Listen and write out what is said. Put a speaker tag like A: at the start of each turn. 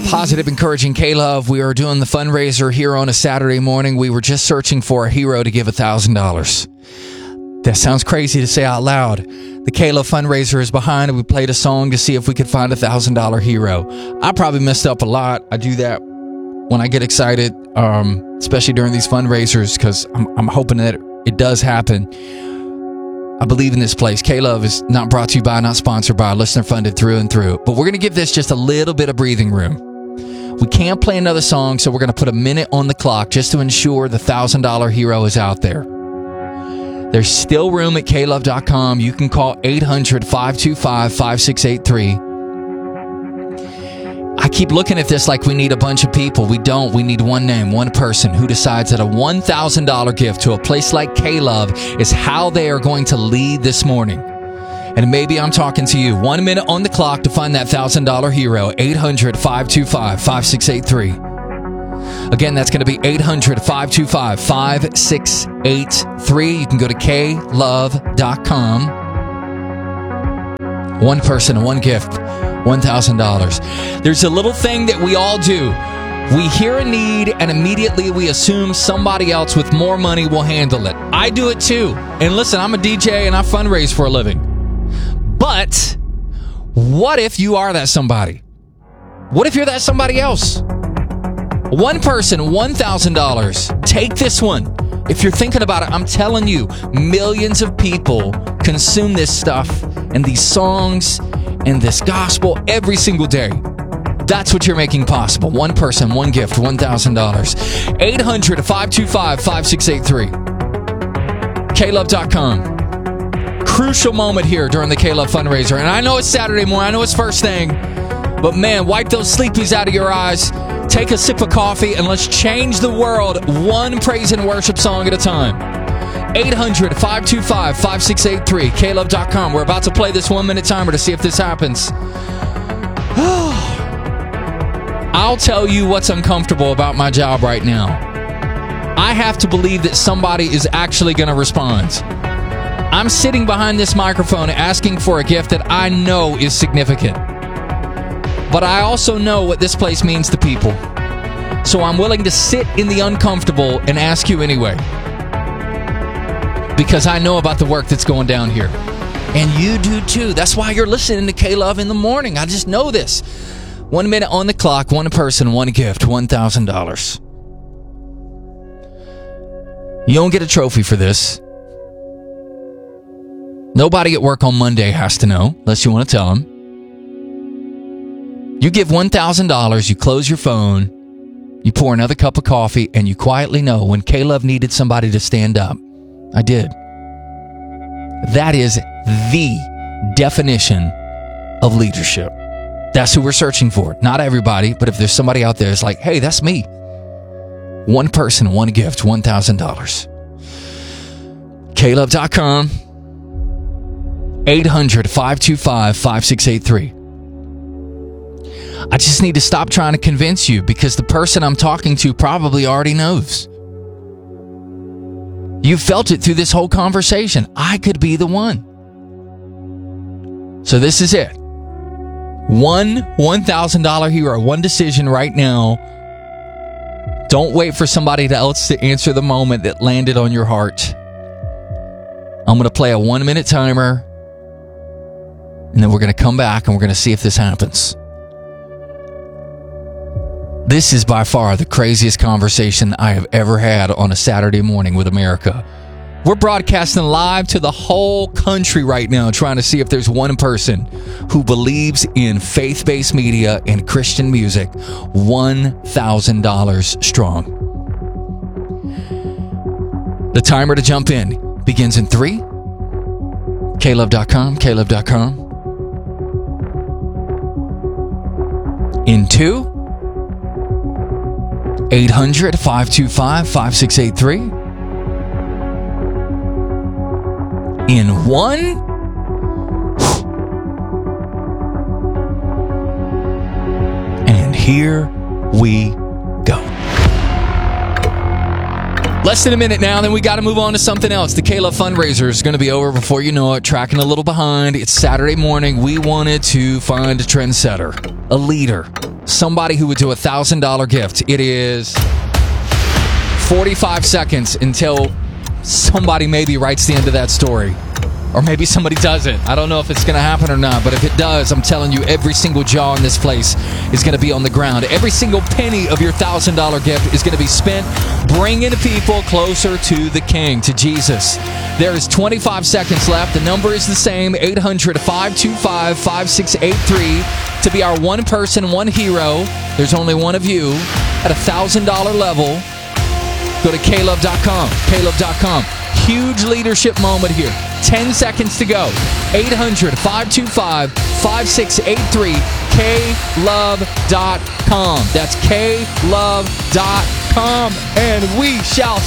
A: Positive, encouraging K-Love. We are doing the fundraiser here on a Saturday morning. We were just searching for a hero to give $1,000. That sounds crazy to say out loud. The K-Love fundraiser is behind, and we played a song to see if we could find a $1,000 hero. I probably messed up a lot. I do that when I get excited, especially during these fundraisers, because I'm hoping that it does happen. I believe in this place. K-Love is not brought to you by, not sponsored by, listener funded through and through. But we're going to give this just a little bit of breathing room. We can't play another song, so we're going to put a minute on the clock just to ensure the $1,000 hero is out there. There's still room at klove.com. You can call 800-525-5683. I keep looking at this like we need a bunch of people. We don't. We need one name, one person who decides that a $1,000 gift to a place like K-Love is how they are going to lead this morning. And maybe I'm talking to you. 1 minute on the clock to find that $1,000 hero. 800-525-5683. Again, that's going to be 800-525-5683. You can go to klove.com. One person, one gift, $1,000. There's a little thing that we all do. We hear a need and immediately we assume somebody else with more money will handle it. I do it too. And listen, I'm a DJ and I fundraise for a living. But what if you are that somebody? What if you're that somebody else? One person, $1,000. Take this one. If you're thinking about it, I'm telling you, millions of people consume this stuff and these songs and this gospel every single day. That's what you're making possible. One person, one gift, $1,000. 800-525-5683. klove.com. Crucial moment here during the K-Love fundraiser. And I know it's Saturday morning. I know it's first thing. But man, wipe those sleepies out of your eyes. Take a sip of coffee and let's change the world one praise and worship song at a time. 800-525-5683. klove.com. We're about to play this 1 minute timer to see if this happens. I'll tell you what's uncomfortable about my job right now. I have to believe that somebody is actually going to respond. I'm sitting behind this microphone asking for a gift that I know is significant. But I also know what this place means to people. So I'm willing to sit in the uncomfortable and ask you anyway. Because I know about the work that's going down here. And you do too. That's why you're listening to K-Love in the morning. I just know this. 1 minute on the clock, one person, one gift, $1,000. You don't get a trophy for this. Nobody at work on Monday has to know, unless you want to tell them. You give $1,000, you close your phone, you pour another cup of coffee, and you quietly know when K-Love needed somebody to stand up. I did. That is the definition of leadership. That's who we're searching for. Not everybody, but if there's somebody out there, it's like, hey, that's me. One person, one gift, $1,000. klove.com, 800-525-5683. I just need to stop trying to convince you because the person I'm talking to probably already knows. You felt it through this whole conversation. I could be the one. So this is it. One $1,000 hero. One decision right now. Don't wait for somebody else to answer the moment that landed on your heart. I'm going to play a 1 minute timer. And then we're going to come back and we're going to see if this happens. This is by far the craziest conversation I have ever had on a Saturday morning with America. We're broadcasting live to the whole country right now, trying to see if there's one person who believes in faith-based media and Christian music, $1,000 strong. The timer to jump in begins in 3. klove.com, klove.com. In 2. 800-525-5683. In 1. And here we go. Less than a minute now, then we got to move on to something else. The K-Love fundraiser is going to be over before you know it. Tracking a little behind. It's Saturday morning. We wanted to find a trendsetter, a leader, somebody who would do $1,000 gift. It is 45 seconds until somebody maybe writes the end of that story. Or maybe somebody doesn't. I don't know if it's going to happen or not, but if it does, I'm telling you, every single jaw in this place is going to be on the ground. Every single penny of your $1,000 gift is going to be spent bringing people closer to the King, to Jesus. There is 25 seconds left. The number is the same, 800-525-5683, to be our one person, one hero. There's only one of you at $1,000 level. Go to klove.com, klove.com. Huge leadership moment here. 10 seconds to go. 800-525-5683. klove.com. That's klove.com. And we shall